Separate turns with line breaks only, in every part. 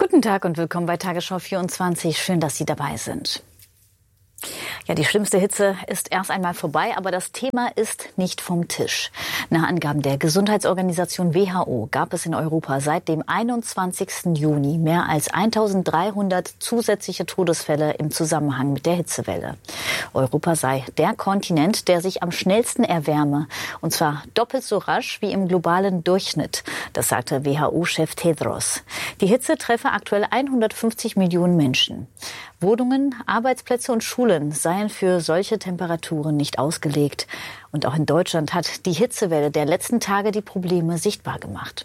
Guten Tag und willkommen bei Tagesschau 24. Schön, dass Sie dabei sind. Ja, die schlimmste Hitze ist erst einmal vorbei, aber das Thema ist nicht vom Tisch. Nach Angaben der Gesundheitsorganisation WHO gab es in Europa seit dem 21. Juni mehr als 1300 zusätzliche Todesfälle im Zusammenhang mit der Hitzewelle. Europa sei der Kontinent, der sich am schnellsten erwärme, und zwar doppelt so rasch wie im globalen Durchschnitt. Das sagte WHO-Chef Tedros. Die Hitze treffe aktuell 150 Millionen Menschen. Wohnungen, Arbeitsplätze und Schulen seien für solche Temperaturen nicht ausgelegt. Und auch in Deutschland hat die Hitzewelle der letzten Tage die Probleme sichtbar gemacht.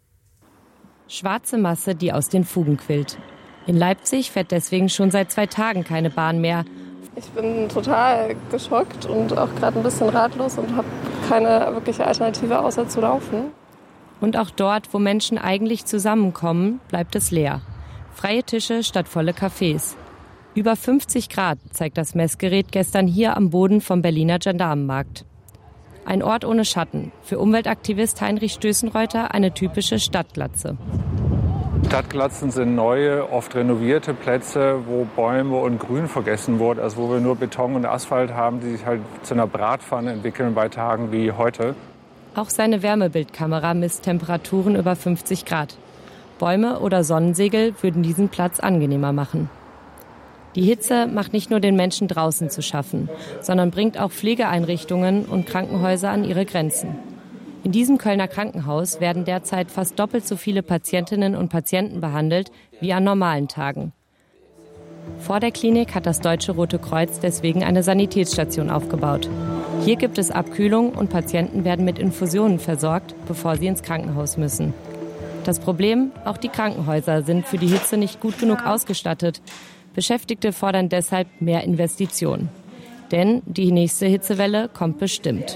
Schwarze Masse, die aus den Fugen quillt. In Leipzig fährt deswegen schon seit 2 Tagen keine Bahn mehr.
Ich bin total geschockt und auch gerade ein bisschen ratlos und habe keine wirkliche Alternative außer zu laufen.
Und auch dort, wo Menschen eigentlich zusammenkommen, bleibt es leer. Freie Tische statt volle Cafés. Über 50 Grad zeigt das Messgerät gestern hier am Boden vom Berliner Gendarmenmarkt. Ein Ort ohne Schatten. Für Umweltaktivist Heinrich Stößenreuter eine typische Stadtglatze.
Stadtglatzen sind neue, oft renovierte Plätze, wo Bäume und Grün vergessen wurde. Also wo wir nur Beton und Asphalt haben, die sich halt zu einer Bratpfanne entwickeln bei Tagen wie heute.
Auch seine Wärmebildkamera misst Temperaturen über 50 Grad. Bäume oder Sonnensegel würden diesen Platz angenehmer machen. Die Hitze macht nicht nur den Menschen draußen zu schaffen, sondern bringt auch Pflegeeinrichtungen und Krankenhäuser an ihre Grenzen. In diesem Kölner Krankenhaus werden derzeit fast doppelt so viele Patientinnen und Patienten behandelt wie an normalen Tagen. Vor der Klinik hat das Deutsche Rote Kreuz deswegen eine Sanitätsstation aufgebaut. Hier gibt es Abkühlung und Patienten werden mit Infusionen versorgt, bevor sie ins Krankenhaus müssen. Das Problem, auch die Krankenhäuser sind für die Hitze nicht gut genug ausgestattet. Beschäftigte fordern deshalb mehr Investitionen. Denn die nächste Hitzewelle kommt bestimmt.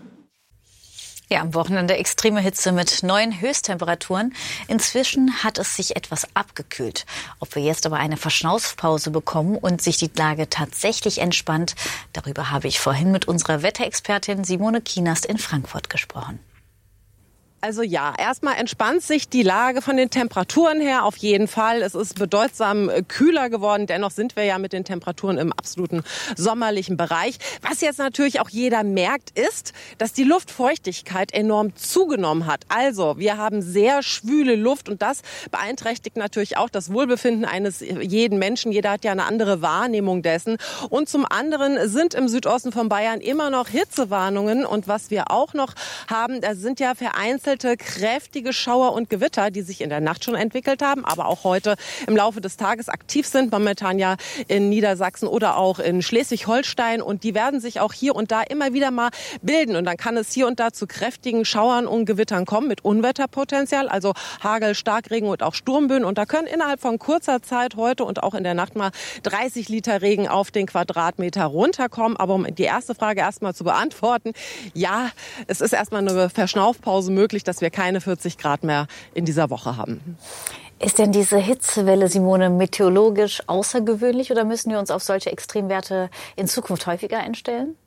Ja, am Wochenende extreme Hitze mit neuen Höchsttemperaturen. Inzwischen hat es sich etwas abgekühlt. Ob wir jetzt aber eine Verschnaufpause bekommen und sich die Lage tatsächlich entspannt, darüber habe ich vorhin mit unserer Wetterexpertin Simone Kienast in Frankfurt gesprochen.
Also ja, erstmal entspannt sich die Lage von den Temperaturen her auf jeden Fall. Es ist bedeutsam kühler geworden. Dennoch sind wir ja mit den Temperaturen im absoluten sommerlichen Bereich. Was jetzt natürlich auch jeder merkt, ist, dass die Luftfeuchtigkeit enorm zugenommen hat. Also wir haben sehr schwüle Luft und das beeinträchtigt natürlich auch das Wohlbefinden eines jeden Menschen. Jeder hat ja eine andere Wahrnehmung dessen. Und zum anderen sind im Südosten von Bayern immer noch Hitzewarnungen. Und was wir auch noch haben, da sind ja vereinzelt kräftige Schauer und Gewitter, die sich in der Nacht schon entwickelt haben, aber auch heute im Laufe des Tages aktiv sind, momentan ja in Niedersachsen oder auch in Schleswig-Holstein. Und die werden sich auch hier und da immer wieder mal bilden. Und dann kann es hier und da zu kräftigen Schauern und Gewittern kommen mit Unwetterpotenzial, also Hagel, Starkregen und auch Sturmböen. Und da können innerhalb von kurzer Zeit heute und auch in der Nacht mal 30 Liter Regen auf den Quadratmeter runterkommen. Aber um die erste Frage erstmal zu beantworten, ja, es ist erstmal eine Verschnaufpause möglich, dass wir keine 40 Grad mehr in dieser Woche haben.
Ist denn diese Hitzewelle, Simone, meteorologisch außergewöhnlich oder müssen wir uns auf solche Extremwerte in Zukunft häufiger einstellen?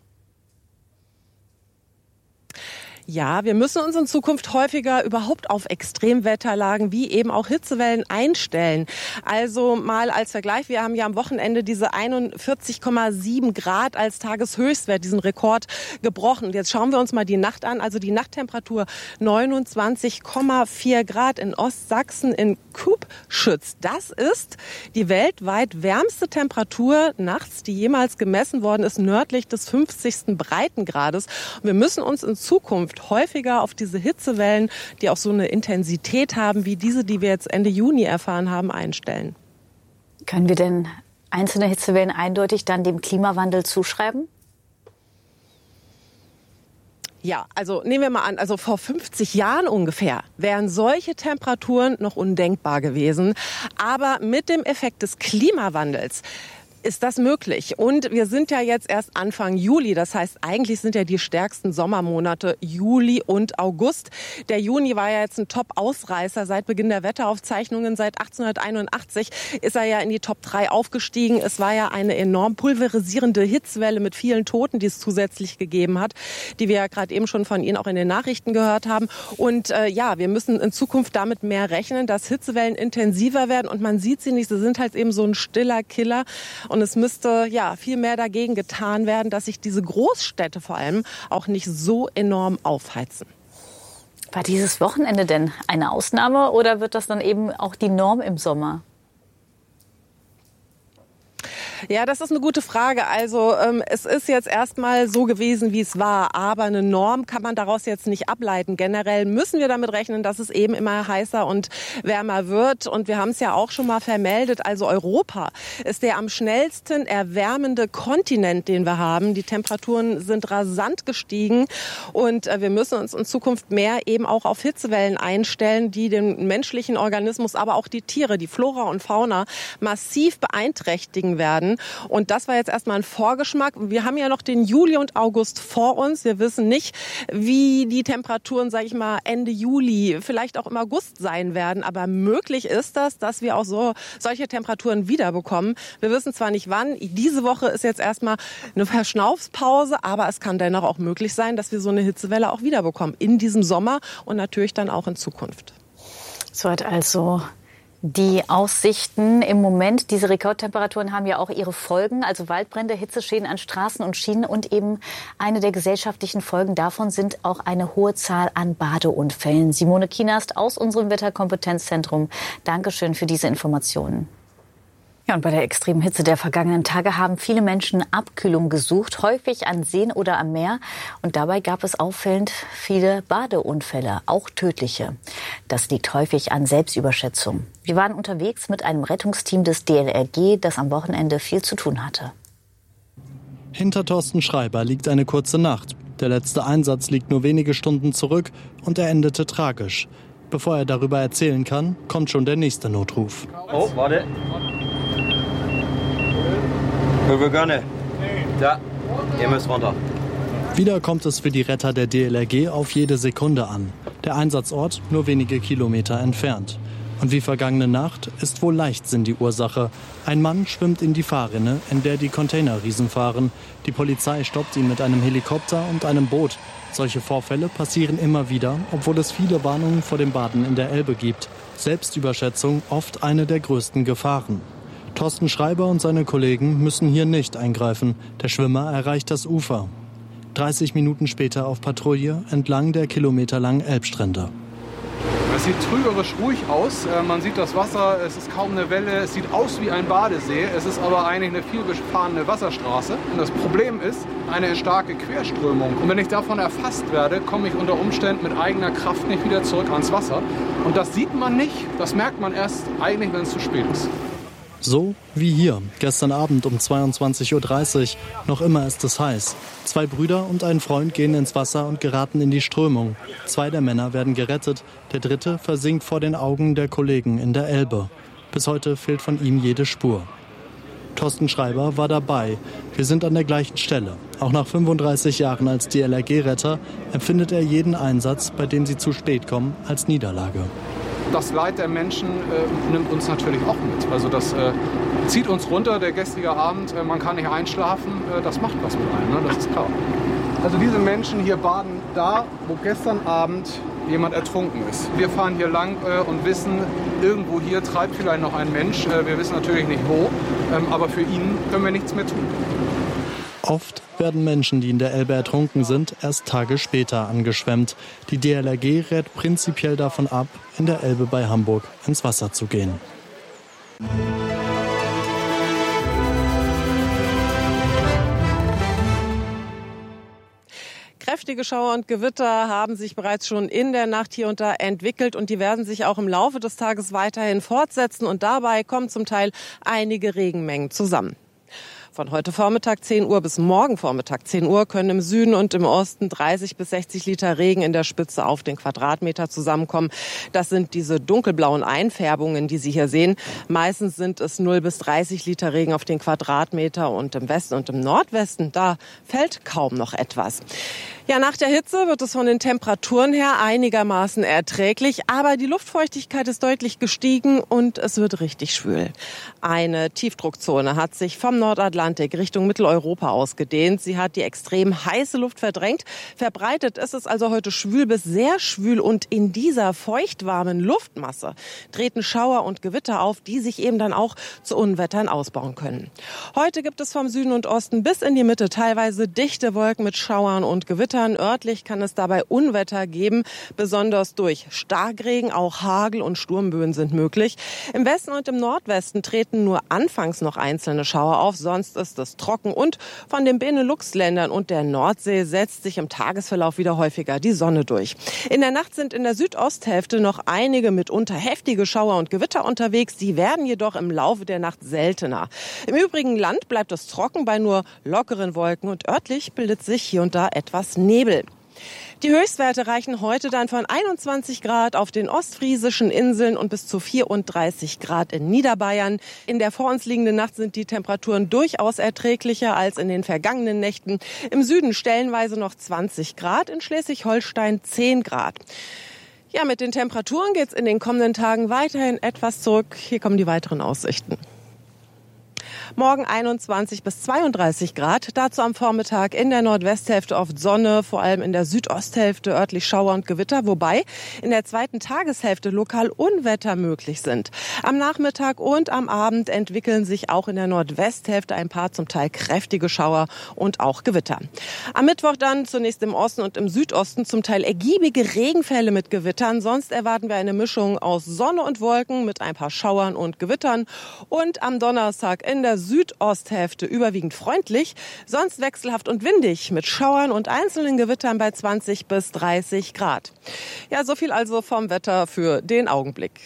Ja, wir müssen uns in Zukunft häufiger überhaupt auf Extremwetterlagen wie eben auch Hitzewellen einstellen. Also mal als Vergleich, wir haben ja am Wochenende diese 41,7 Grad als Tageshöchstwert, diesen Rekord gebrochen. Jetzt schauen wir uns mal die Nacht an. Also die Nachttemperatur 29,4 Grad in Ostsachsen in Kubschütz. Das ist die weltweit wärmste Temperatur nachts, die jemals gemessen worden ist, nördlich des 50. Breitengrades. Und wir müssen uns in Zukunft häufiger auf diese Hitzewellen, die auch so eine Intensität haben, wie diese, die wir jetzt Ende Juni erfahren haben, einstellen.
Können wir denn einzelne Hitzewellen eindeutig dann dem Klimawandel zuschreiben?
Ja, also nehmen wir mal an, also vor 50 Jahren ungefähr wären solche Temperaturen noch undenkbar gewesen. Aber mit dem Effekt des Klimawandels Ist das möglich? Und wir sind ja jetzt erst Anfang Juli. Das heißt, eigentlich sind ja die stärksten Sommermonate Juli und August. Der Juni war ja jetzt ein Top-Ausreißer seit Beginn der Wetteraufzeichnungen. Seit 1881 ist er ja in die Top 3 aufgestiegen. Es war ja eine enorm pulverisierende Hitzewelle mit vielen Toten, die es zusätzlich gegeben hat, die wir ja gerade eben schon von Ihnen auch in den Nachrichten gehört haben. Und wir müssen in Zukunft damit mehr rechnen, dass Hitzewellen intensiver werden. Und man sieht sie nicht, sie sind halt eben so ein stiller Killer. Und es müsste viel mehr dagegen getan werden, dass sich diese Großstädte vor allem auch nicht so enorm aufheizen.
War dieses Wochenende denn eine Ausnahme oder wird das dann eben auch die Norm im Sommer?
Ja, das ist eine gute Frage. Also es ist jetzt erstmal so gewesen, wie es war. Aber eine Norm kann man daraus jetzt nicht ableiten. Generell müssen wir damit rechnen, dass es eben immer heißer und wärmer wird. Und wir haben es ja auch schon mal vermeldet. Also Europa ist der am schnellsten erwärmende Kontinent, den wir haben. Die Temperaturen sind rasant gestiegen. Und wir müssen uns in Zukunft mehr eben auch auf Hitzewellen einstellen, die den menschlichen Organismus, aber auch die Tiere, die Flora und Fauna massiv beeinträchtigen werden. Und das war jetzt erstmal ein Vorgeschmack. Wir haben ja noch den Juli und August vor uns. Wir wissen nicht, wie die Temperaturen, sage ich mal, Ende Juli, vielleicht auch im August sein werden. Aber möglich ist das, dass wir auch solche Temperaturen wiederbekommen. Wir wissen zwar nicht wann. Diese Woche ist jetzt erstmal eine Verschnaufspause, aber es kann dennoch auch möglich sein, dass wir so eine Hitzewelle auch wiederbekommen in diesem Sommer und natürlich dann auch in Zukunft.
So hat also die Aussichten im Moment. Diese Rekordtemperaturen haben ja auch ihre Folgen, also Waldbrände, Hitzeschäden an Straßen und Schienen und eben eine der gesellschaftlichen Folgen davon sind auch eine hohe Zahl an Badeunfällen. Simone Kienast aus unserem Wetterkompetenzzentrum. Dankeschön für diese Informationen. Ja, und bei der extremen Hitze der vergangenen Tage haben viele Menschen Abkühlung gesucht, häufig an Seen oder am Meer. Und dabei gab es auffällend viele Badeunfälle, auch tödliche. Das liegt häufig an Selbstüberschätzung. Wir waren unterwegs mit einem Rettungsteam des DLRG, das am Wochenende viel zu tun hatte.
Hinter Thorsten Schreiber liegt eine kurze Nacht. Der letzte Einsatz liegt nur wenige Stunden zurück und er endete tragisch. Bevor er darüber erzählen kann, kommt schon der nächste Notruf.
Oh, warte. Wir gerne. Ja, ihr müsst runter.
Wieder kommt es für die Retter der DLRG auf jede Sekunde an. Der Einsatzort nur wenige Kilometer entfernt. Und wie vergangene Nacht ist wohl Leichtsinn die Ursache. Ein Mann schwimmt in die Fahrrinne, in der die Containerriesen fahren. Die Polizei stoppt ihn mit einem Helikopter und einem Boot. Solche Vorfälle passieren immer wieder, obwohl es viele Warnungen vor dem Baden in der Elbe gibt. Selbstüberschätzung oft eine der größten Gefahren. Thorsten Schreiber und seine Kollegen müssen hier nicht eingreifen. Der Schwimmer erreicht das Ufer. 30 Minuten später auf Patrouille entlang der kilometerlangen Elbstrände.
Es sieht trügerisch ruhig aus. Man sieht das Wasser, es ist kaum eine Welle. Es sieht aus wie ein Badesee. Es ist aber eigentlich eine vielbefahrene Wasserstraße. Und das Problem ist eine starke Querströmung. Und wenn ich davon erfasst werde, komme ich unter Umständen mit eigener Kraft nicht wieder zurück ans Wasser. Und das sieht man nicht. Das merkt man erst eigentlich, wenn es zu spät ist.
So wie hier, gestern Abend um 22:30 Uhr. Noch immer ist es heiß. 2 Brüder und ein Freund gehen ins Wasser und geraten in die Strömung. 2 der Männer werden gerettet, der 3. versinkt vor den Augen der Kollegen in der Elbe. Bis heute fehlt von ihm jede Spur. Thorsten Schreiber war dabei. Wir sind an der gleichen Stelle. Auch nach 35 Jahren als DLRG-Retter empfindet er jeden Einsatz, bei dem sie zu spät kommen, als Niederlage.
Das Leid der Menschen nimmt uns natürlich auch mit. Also das zieht uns runter, der gestrige Abend, man kann nicht einschlafen, das macht was mit einem, ne? Das ist klar. Also diese Menschen hier baden da, wo gestern Abend jemand ertrunken ist. Wir fahren hier lang und wissen, irgendwo hier treibt vielleicht noch ein Mensch. Wir wissen natürlich nicht wo, aber für ihn können wir nichts mehr tun.
Oft werden Menschen, die in der Elbe ertrunken sind, erst Tage später angeschwemmt. Die DLRG rät prinzipiell davon ab, in der Elbe bei Hamburg ins Wasser zu gehen.
Kräftige Schauer und Gewitter haben sich bereits schon in der Nacht hier und da entwickelt und die werden sich auch im Laufe des Tages weiterhin fortsetzen und dabei kommen zum Teil einige Regenmengen zusammen. Von heute Vormittag 10 Uhr bis morgen Vormittag 10 Uhr können im Süden und im Osten 30 bis 60 Liter Regen in der Spitze auf den Quadratmeter zusammenkommen. Das sind diese dunkelblauen Einfärbungen, die Sie hier sehen. Meistens sind es 0 bis 30 Liter Regen auf den Quadratmeter und im Westen und im Nordwesten, da fällt kaum noch etwas. Ja, nach der Hitze wird es von den Temperaturen her einigermaßen erträglich, aber die Luftfeuchtigkeit ist deutlich gestiegen und es wird richtig schwül. Eine Tiefdruckzone hat sich vom Nordatlantik Richtung Mitteleuropa ausgedehnt. Sie hat die extrem heiße Luft verdrängt. Verbreitet ist es also heute schwül bis sehr schwül und in dieser feuchtwarmen Luftmasse treten Schauer und Gewitter auf, die sich eben dann auch zu Unwettern ausbauen können. Heute gibt es vom Süden und Osten bis in die Mitte teilweise dichte Wolken mit Schauern und Gewittern. Örtlich kann es dabei Unwetter geben, besonders durch Starkregen, auch Hagel und Sturmböen sind möglich. Im Westen und im Nordwesten treten nur anfangs noch einzelne Schauer auf, sonst ist es trocken und von den Benelux-Ländern und der Nordsee setzt sich im Tagesverlauf wieder häufiger die Sonne durch. In der Nacht sind in der Südosthälfte noch einige mitunter heftige Schauer und Gewitter unterwegs, die werden jedoch im Laufe der Nacht seltener. Im übrigen Land bleibt es trocken bei nur lockeren Wolken und örtlich bildet sich hier und da etwas Nebel. Die Höchstwerte reichen heute dann von 21 Grad auf den ostfriesischen Inseln und bis zu 34 Grad in Niederbayern. In der vor uns liegenden Nacht sind die Temperaturen durchaus erträglicher als in den vergangenen Nächten. Im Süden stellenweise noch 20 Grad, in Schleswig-Holstein 10 Grad. Ja, mit den Temperaturen geht's in den kommenden Tagen weiterhin etwas zurück. Hier kommen die weiteren Aussichten. Morgen 21 bis 32 Grad, dazu am Vormittag in der Nordwesthälfte oft Sonne, vor allem in der Südosthälfte örtlich Schauer und Gewitter, wobei in der zweiten Tageshälfte lokal Unwetter möglich sind. Am Nachmittag und am Abend entwickeln sich auch in der Nordwesthälfte ein paar zum Teil kräftige Schauer und auch Gewitter. Am Mittwoch dann zunächst im Osten und im Südosten zum Teil ergiebige Regenfälle mit Gewittern. Sonst erwarten wir eine Mischung aus Sonne und Wolken mit ein paar Schauern und Gewittern. Und am Donnerstag in der Südosthälfte überwiegend freundlich, sonst wechselhaft und windig mit Schauern und einzelnen Gewittern bei 20 bis 30 Grad. Ja, so viel also vom Wetter für den Augenblick.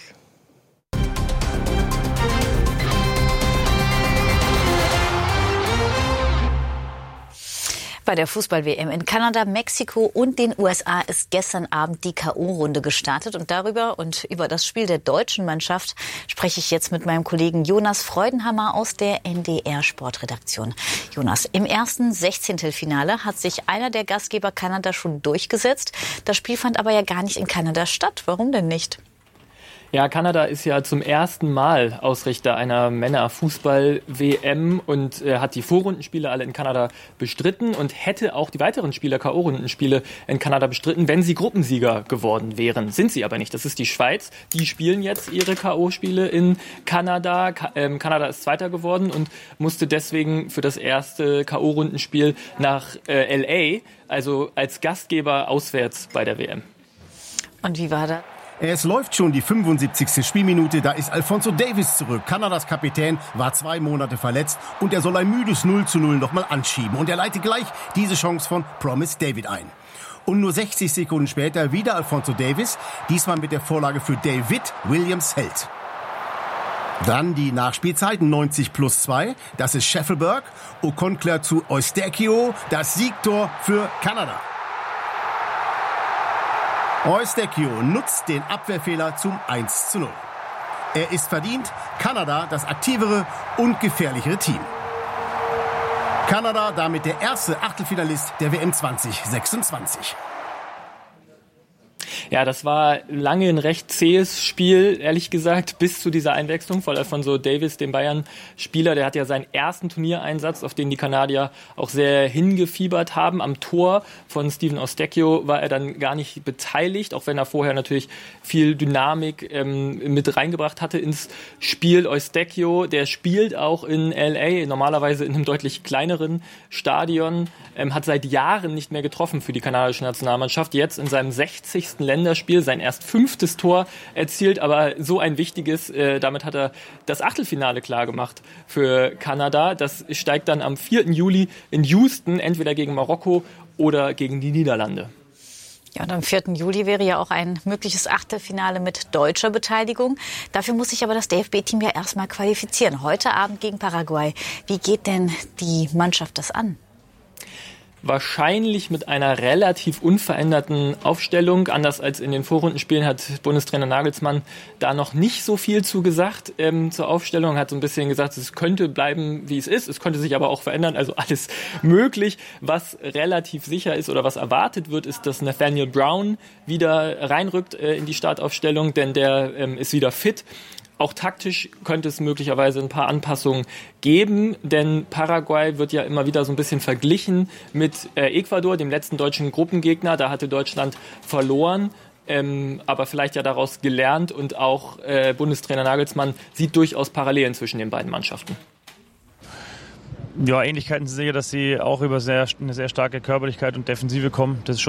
Bei der Fußball-WM in Kanada, Mexiko und den USA ist gestern Abend die K.O.-Runde gestartet. Und darüber und über das Spiel der deutschen Mannschaft spreche ich jetzt mit meinem Kollegen Jonas Freudenhammer aus der NDR-Sportredaktion. Jonas, im ersten 16-Finale hat sich einer der Gastgeber Kanada schon durchgesetzt. Das Spiel fand aber ja gar nicht in Kanada statt. Warum denn nicht?
Ja, Kanada ist ja zum ersten Mal Ausrichter einer Männerfußball-WM und hat die Vorrundenspiele alle in Kanada bestritten und hätte auch die weiteren Spiele, K.O.-Rundenspiele in Kanada bestritten, wenn sie Gruppensieger geworden wären. Sind sie aber nicht. Das ist die Schweiz. Die spielen jetzt ihre K.O.-Spiele in Kanada. Kanada ist Zweiter geworden und musste deswegen für das erste K.O.-Rundenspiel nach L.A., also als Gastgeber auswärts bei der WM.
Und wie war das?
Es läuft schon die 75. Spielminute, da ist Alphonso Davies zurück. Kanadas Kapitän war 2 Monate verletzt und er soll ein müdes 0:0 nochmal anschieben. Und er leitet gleich diese Chance von Promise David ein. Und nur 60 Sekunden später wieder Alphonso Davies, diesmal mit der Vorlage für David Williams Held. Dann die Nachspielzeit 90+2, das ist Scheffelberg. Okonkler zu Eustáquio, das Siegtor für Kanada. Eustáquio nutzt den Abwehrfehler zum 1:0. Er ist verdient, Kanada das aktivere und gefährlichere Team. Kanada damit der erste Achtelfinalist der WM 2026.
Ja, das war lange ein recht zähes Spiel, ehrlich gesagt, bis zu dieser Einwechslung von Alphonso Davies, dem Bayern-Spieler. Der hat ja seinen ersten Turniereinsatz, auf den die Kanadier auch sehr hingefiebert haben. Am Tor von Steven Eustáquio war er dann gar nicht beteiligt, auch wenn er vorher natürlich viel Dynamik mit reingebracht hatte ins Spiel. Eustáquio, der spielt auch in L.A., normalerweise in einem deutlich kleineren Stadion, hat seit Jahren nicht mehr getroffen für die kanadische Nationalmannschaft. Jetzt in seinem 60. Länderspiel sein erst 5. Tor erzielt, aber so ein wichtiges, damit hat er das Achtelfinale klar gemacht für Kanada. Das steigt dann am 4. Juli in Houston, entweder gegen Marokko oder gegen die Niederlande.
Ja, und am 4. Juli wäre ja auch ein mögliches Achtelfinale mit deutscher Beteiligung. Dafür muss sich aber das DFB-Team ja erstmal qualifizieren. Heute Abend gegen Paraguay. Wie geht denn die Mannschaft das an?
Wahrscheinlich mit einer relativ unveränderten Aufstellung. Anders als in den Vorrundenspielen hat Bundestrainer Nagelsmann da noch nicht so viel zu gesagt zur Aufstellung. Hat so ein bisschen gesagt, es könnte bleiben, wie es ist. Es könnte sich aber auch verändern. Also alles möglich. Was relativ sicher ist oder was erwartet wird, ist, dass Nathaniel Brown wieder reinrückt in die Startaufstellung, denn der ist wieder fit. Auch taktisch könnte es möglicherweise ein paar Anpassungen geben, denn Paraguay wird ja immer wieder so ein bisschen verglichen mit Ecuador, dem letzten deutschen Gruppengegner. Da hatte Deutschland verloren, aber vielleicht ja daraus gelernt, und auch Bundestrainer Nagelsmann sieht durchaus Parallelen zwischen den beiden Mannschaften.
Ja, Ähnlichkeiten sind sicher, dass sie auch über eine sehr starke Körperlichkeit und Defensive kommen. Das ist schon